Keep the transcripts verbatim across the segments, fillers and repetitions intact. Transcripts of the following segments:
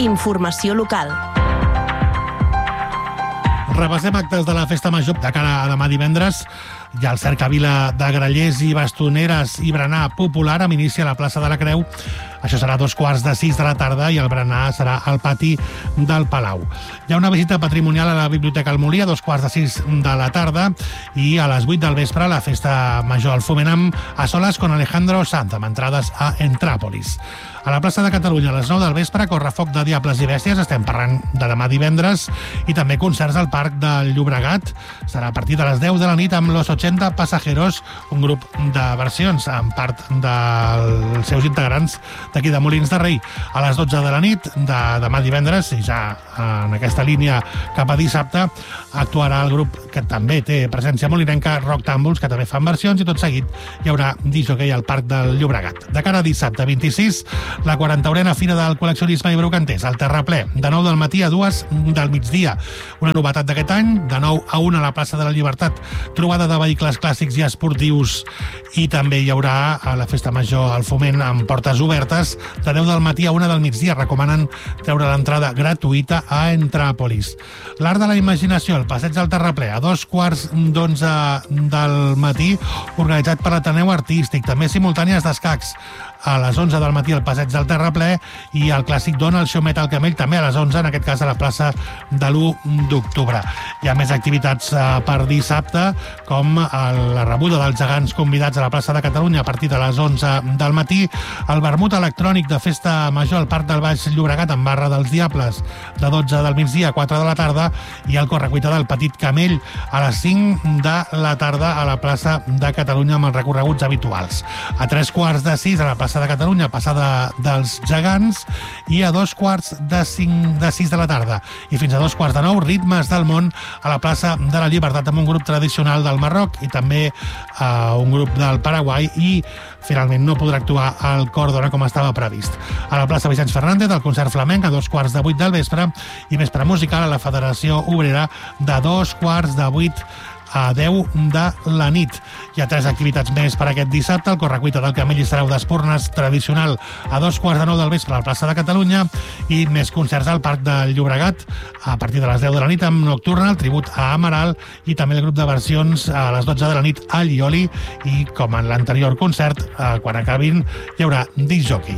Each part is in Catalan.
Informació local. Repassem actes de la Festa Major de cara a demà divendres. Hi ha el cercavila de grallers i bastoneres i berenar popular amb inici a la plaça de la Creu. Això serà a dos quarts de sis de la tarda i el berenar serà al pati del Palau. Hi ha una visita patrimonial a la Biblioteca El Molí a dos quarts de sis de la tarda i a les vuit del vespre la Festa Major al Foment amb A Solas con Alejandro Sanz, amb entrades a Entràpolis. A la plaça de Catalunya a les nou del vespre, correfoc de Diables i Bèsties, estem parlant de demà divendres, i també concerts al Parc del Llobregat. Serà a partir de les deu de la nit amb Los ochenta Pasajeros, un grup de versions en part dels seus integrants d'aquí de Molins de Rei. A les dotze de la nit de demà divendres, i ja en aquesta línia cap a dissabte, actuarà el grup que també té presència molinenca, Rock Tàmbols, que també fan versions, i tot seguit hi haurà disc-jockey al Parc del Llobregat. De cara a dissabte vint-i-sis, la quarantaunena Fira del Col·leccionisme i Brocanters, al Terraplè, de nou del matí a dues del migdia. Una novetat d'aquest any, de nou a una a la plaça de la Llibertat, trobada de vehicles clàssics i esportius, i també hi haurà a la Festa Major al Foment amb portes obertes, de deu del matí a una del migdia. Recomanen treure l'entrada gratuïta a Entràpolis. L'Art de la Imaginació, el passeig del Terraplè, a dos quarts d'onze del matí, organitzat per l'Ateneu Artístic. També simultànies d'escacs a les onze del matí al passeig del Terraplè, i el clàssic Dona el show Metal Camell també a les onze, en aquest cas a la plaça de l'u d'octubre. Hi ha més activitats per dissabte, com la rebuda dels gegants convidats a la plaça de Catalunya a partir de les onze del matí, el vermut electrònic de Festa Major al Parc del Baix Llobregat amb barra dels Diables de dotze del migdia a quatre de la tarda, i el correcuita del Petit Camell a les cinc de la tarda a la plaça de Catalunya amb els recorreguts habituals. A tres quarts de sis a la plaça de Catalunya, passada dels gegants, i a dos quarts de cinc de sis de la tarda i fins a dos quarts de nou, Ritmes del Món a la plaça de la Llibertat amb un grup tradicional del Marroc i també uh, un grup del Paraguai, i finalment no podrà actuar al Còrdona com estava previst. A la plaça Vicenç Fernández, el concert flamenc a dos quarts de vuit del vespre, i vespre musical a la Federació Obrera de dos quarts de vuit a deu de la nit. Hi ha tres activitats més per aquest dissabte: el correcuita del Camell i Sarau d'Espurnes tradicional a dos quarts de nou del vespre a la plaça de Catalunya, i més concerts al Parc del Llobregat a partir de les deu de la nit amb Nocturna, el tribut a Amaral, i també el grup de versions a les dotze de la nit a Lioli, i com en l'anterior concert, quan acabin hi haurà disc-jockey.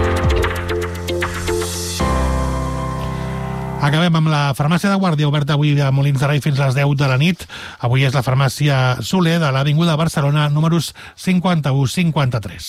Acabem amb la farmàcia de guàrdia, oberta avui a Molins de Rei fins a les deu de la nit. Avui és la farmàcia Soler de l'Avinguda Barcelona, números cinquanta-u cinquanta-tres.